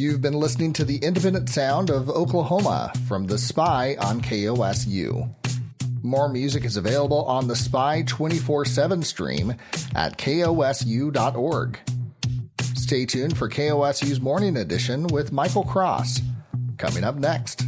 You've been listening to the independent sound of Oklahoma from The Spy on KOSU. More music is available on the Spy 24/7 stream at kosu.org. Stay tuned for KOSU's Morning Edition with Michael Cross. Coming up next.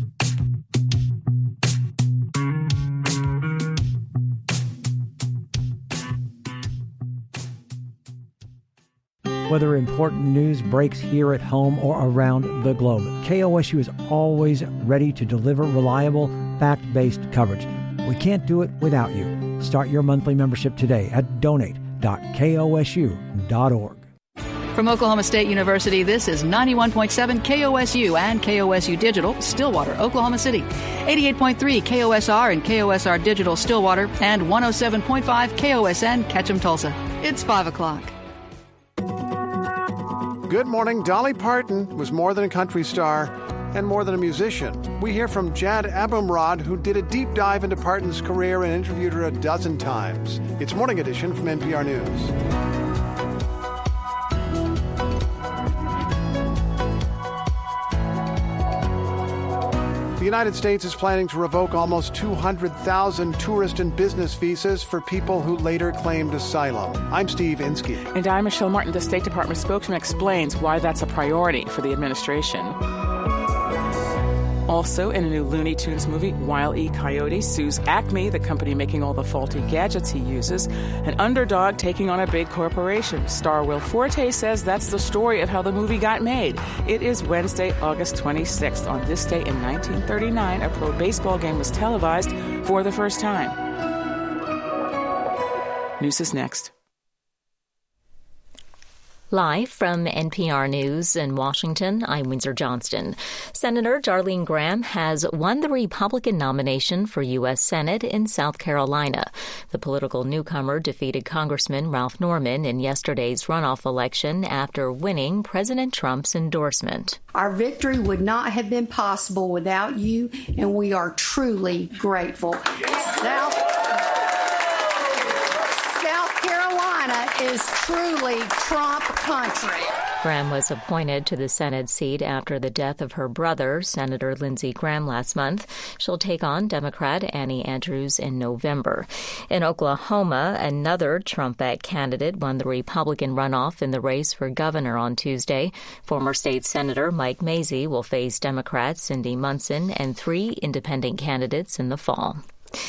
Whether important news breaks here at home or around the globe, KOSU is always ready to deliver reliable, fact-based coverage. We can't do it without you. Start your monthly membership today at donate.kosu.org. From Oklahoma State University, this is 91.7 KOSU and KOSU Digital, Stillwater, Oklahoma City. 88.3 KOSR and KOSR Digital, Stillwater, and 107.5 KOSN, Ketchum, Tulsa. It's 5 o'clock. Good morning. Dolly Parton was more than a country star and more than a musician. We hear from Jad Abumrad, who did a deep dive into Parton's career and interviewed her a dozen times. It's Morning Edition from NPR News. The United States is planning to revoke almost 200,000 tourist and business visas for people who later claimed asylum. I'm Steve Inskeep. And I'm Michelle Martin. The State Department spokesman explains why that's a priority for the administration. Also, in a new Looney Tunes movie, Wile E. Coyote sues Acme, the company making all the faulty gadgets he uses, an underdog taking on a big corporation. Star Will Forte says that's the story of how the movie got made. It is Wednesday, August 26th. On this day in 1939, a pro baseball game was televised for the first time. News is next. Live from NPR News in Washington, I'm Windsor Johnston. Senator Darlene Graham has won the Republican nomination for U.S. Senate in South Carolina. The political newcomer defeated Congressman Ralph Norman in yesterday's runoff election after winning President Trump's endorsement. Our victory would not have been possible without you, and we are truly grateful. South Carolina is truly Trump country. Graham was appointed to the Senate seat after the death of her brother, Senator Lindsey Graham, last month. She'll take on Democrat Annie Andrews in November. In Oklahoma, another Trump-backed candidate won the Republican runoff in the race for governor on Tuesday. Former state Senator Mike Mazzei will face Democrat Cindy Munson and 3 independent candidates in the fall.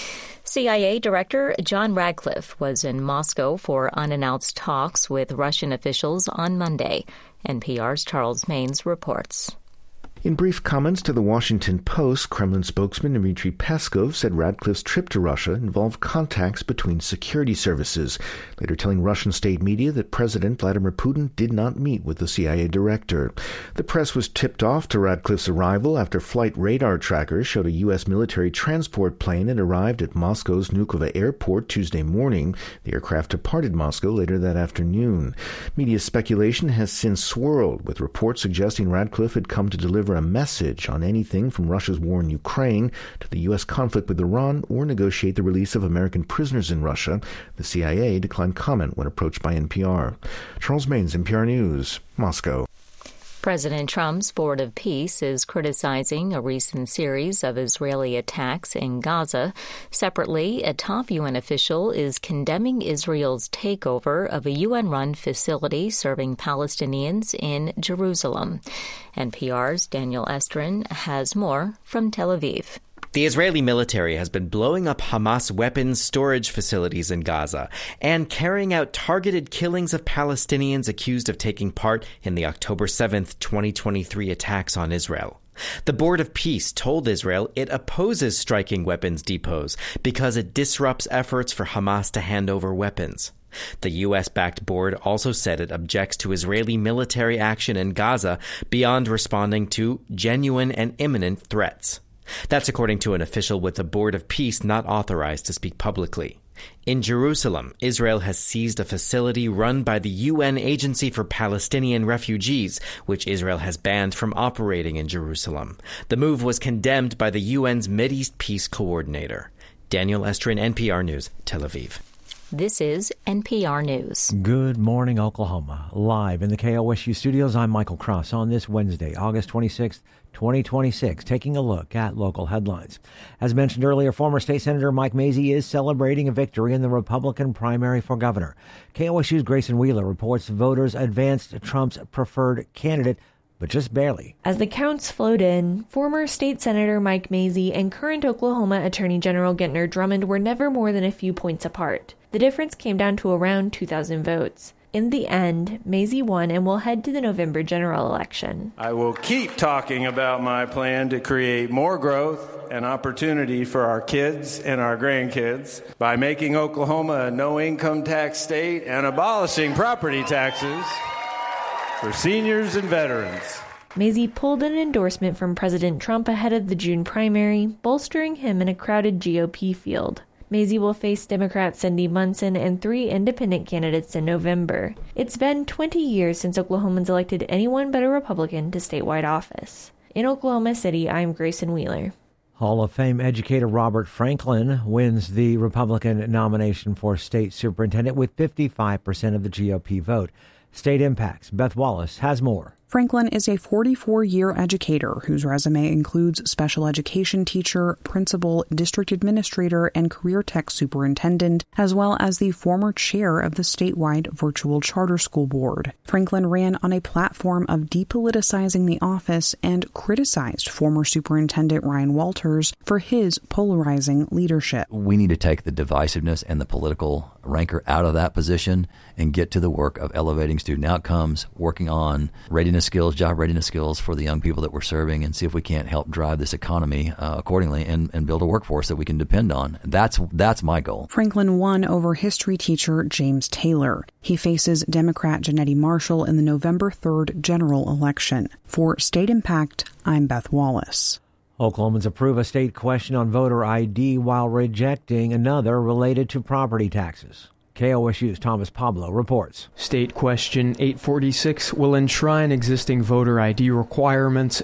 CIA Director John Radcliffe was in Moscow for unannounced talks with Russian officials on Monday. NPR's Charles Maynes reports. In brief comments to the Washington Post, Kremlin spokesman Dmitry Peskov said Radcliffe's trip to Russia involved contacts between security services, later telling Russian state media that President Vladimir Putin did not meet with the CIA director. The press was tipped off to Radcliffe's arrival after flight radar trackers showed a U.S. military transport plane had arrived at Moscow's Vnukovo airport Tuesday morning. The aircraft departed Moscow later that afternoon. Media speculation has since swirled, with reports suggesting Radcliffe had come to deliver a message on anything from Russia's war in Ukraine to the U.S. conflict with Iran or negotiate the release of American prisoners in Russia. The CIA declined comment when approached by NPR. Charles Maynes, NPR News, Moscow. President Trump's Board of Peace is criticizing a recent series of Israeli attacks in Gaza. Separately, a top UN official is condemning Israel's takeover of a UN-run facility serving Palestinians in Jerusalem. NPR's Daniel Estrin has more from Tel Aviv. The Israeli military has been blowing up Hamas weapons storage facilities in Gaza and carrying out targeted killings of Palestinians accused of taking part in the October 7th, 2023 attacks on Israel. The Board of Peace told Israel it opposes striking weapons depots because it disrupts efforts for Hamas to hand over weapons. The U.S.-backed board also said it objects to Israeli military action in Gaza beyond responding to genuine and imminent threats. That's according to an official with the Board of Peace not authorized to speak publicly. In Jerusalem, Israel has seized a facility run by the UN Agency for Palestinian Refugees, which Israel has banned from operating in Jerusalem. The move was condemned by the UN's Mideast Peace Coordinator. Daniel Estrin, NPR News, Tel Aviv. This is NPR News. Good morning, Oklahoma. Live in the KOSU studios, I'm Michael Cross on this Wednesday, August 26th, 2026, taking a look at local headlines. As mentioned earlier, former State Senator Mike Mazzei is celebrating a victory in the Republican primary for governor. KOSU's Grayson Wheeler reports voters advanced Trump's preferred candidate, but just barely. As the counts flowed in, former State Senator Mike Mazzei and current Oklahoma Attorney General Gentner Drummond were never more than a few points apart. The difference came down to around 2,000 votes. In the end, Mazzei won and will head to the November general election. I will keep talking about my plan to create more growth and opportunity for our kids and our grandkids by making Oklahoma a no-income tax state and abolishing property taxes for seniors and veterans. Mazzei pulled an endorsement from President Trump ahead of the June primary, bolstering him in a crowded GOP field. Mazzei will face Democrat Cindy Munson and 3 independent candidates in November. It's been 20 years since Oklahomans elected anyone but a Republican to statewide office. In Oklahoma City, I'm Grayson Wheeler. Hall of Fame educator Robert Franklin wins the Republican nomination for state superintendent with 55% of the GOP vote. State Impact's Beth Wallace has more. Franklin is a 44-year educator whose resume includes special education teacher, principal, district administrator, and career tech superintendent, as well as the former chair of the statewide virtual charter school board. Franklin ran on a platform of depoliticizing the office and criticized former superintendent Ryan Walters for his polarizing leadership. We need to take the divisiveness and the political rancor out of that position and get to the work of elevating student outcomes, working on readiness skills, job readiness skills for the young people that we're serving, and see if we can't help drive this economy accordingly and build a workforce that we can depend on. That's my goal. Franklin won over history teacher James Taylor. He faces Democrat Janetti Marshall in the November 3rd general election. For State Impact, I'm Beth Wallace. Oklahomans approve a state question on voter ID while rejecting another related to property taxes. KOSU's Thomas Pablo reports. State Question 846 will enshrine existing voter ID requirements